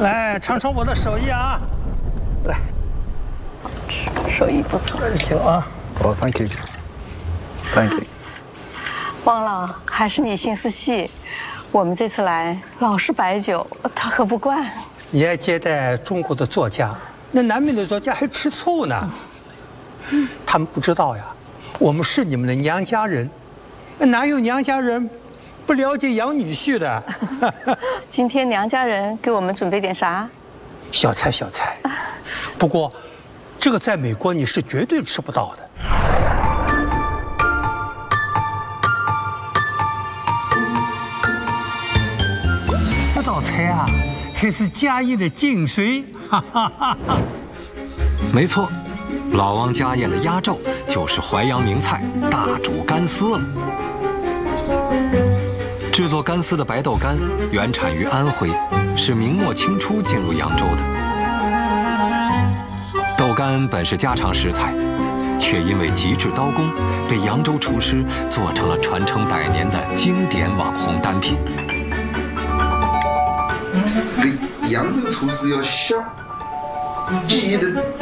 来尝尝我的手艺啊！来， 手艺不错。 行啊。 哦 ，Thank you。 汪老还是你心思细，我们这次来老是白酒，他喝不惯。 你爱接待中国的作家，那南美的作家还吃醋呢。他们不知道呀，我们是你们的娘家人，哪有娘家人不了解养女婿的？ 今天娘家人给我们准备点啥？ 小菜。不过，这个在美国你是绝对吃不到的。这道菜啊，才是家宴的精髓。 没错，老汪家宴的压轴就是淮扬名菜大煮干丝了。制作干丝的白豆干原产于安徽，是明末清初进入扬州的。豆干本是家常食材，却因为极致刀工，被扬州厨师做成了传承100年的经典网红单品。 比扬州厨师要小，记忆的